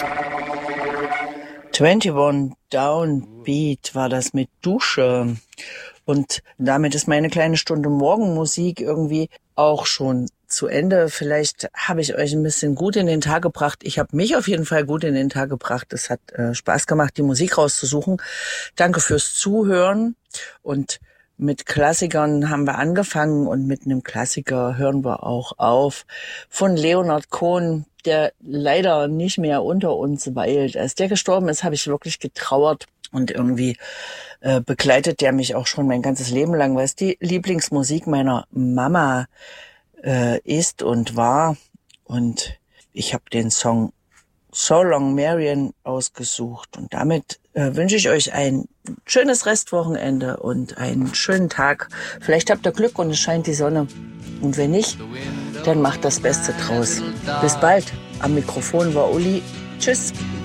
21 Downbeat war das mit Dusche. Und damit ist meine kleine Stunde Morgenmusik irgendwie auch schon zu Ende. Vielleicht habe ich euch ein bisschen gut in den Tag gebracht. Ich habe mich auf jeden Fall gut in den Tag gebracht. Es hat Spaß gemacht, die Musik rauszusuchen. Danke fürs Zuhören. Und mit Klassikern haben wir angefangen und mit einem Klassiker hören wir auch auf. Von Leonard Cohen, der leider nicht mehr unter uns weilt. Als der gestorben ist, habe ich wirklich getrauert. Und irgendwie begleitet der mich auch schon mein ganzes Leben lang, weil es die Lieblingsmusik meiner Mama ist und war. Und ich habe den Song So Long Marian ausgesucht. Und damit wünsche ich euch ein schönes Restwochenende und einen schönen Tag. Vielleicht habt ihr Glück und es scheint die Sonne. Und wenn nicht, dann macht das Beste draus. Bis bald. Am Mikrofon war Uli. Tschüss.